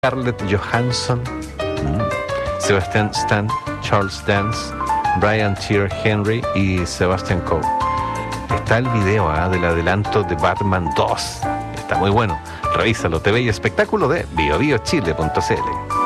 Scarlett Johansson, Sebastian Stan, Charles Dance, Brian Tyree Henry y Sebastian Coe. Está el video del adelanto de Batman 2. Está muy bueno. Revísalo. TV y espectáculo de biobiochile.cl.